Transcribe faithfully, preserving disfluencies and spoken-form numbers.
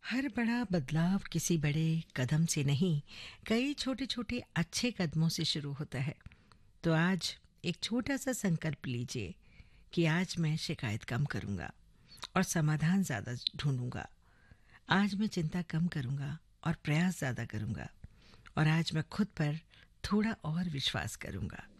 हर बड़ा बदलाव किसी बड़े कदम से नहीं, कई छोटे-छोटे अच्छे कदमों से शुरू होता है। तो आज एक छोटा-सा संकल्प लीजिए कि आज मैं शिकायत कम करूँगा और समाधान ज़्यादा ढूँढूँगा। आज मैं चिंता कम करूँगा और प्रयास ज़्यादा करूँगा और आज मैं खुद पर थोड़ा और विश्वास करूँगा।